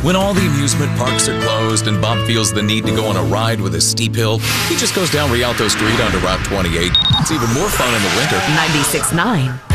When all the amusement parks are closed and Bob feels the need to go on a ride with a steep hill, he just goes down Rialto Street onto Route 28. It's even more fun in the winter. 96.9